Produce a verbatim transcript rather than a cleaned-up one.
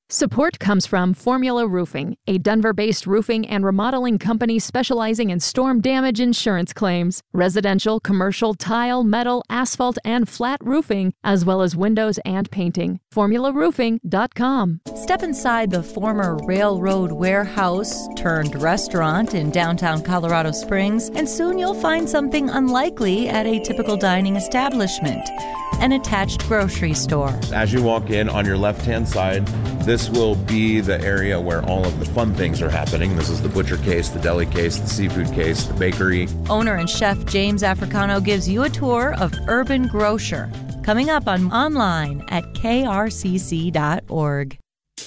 Support comes from Formula Roofing, a Denver-based roofing and remodeling company specializing in storm damage insurance claims, residential, commercial, tile, metal, asphalt, and flat roofing, as well as windows and painting. formula roofing dot com. Step inside the former railroad warehouse turned restaurant in downtown Colorado Springs, and soon you'll find something unlikely at a typical dining establishment: an attached grocery store. As you walk in on your left-hand side, this will be the area where all of the fun things are happening. This is the butcher case, the deli case, the seafood case, the bakery. Owner and chef James Africano gives you a tour of Urban Grocer. Coming up on online at K R C C dot org.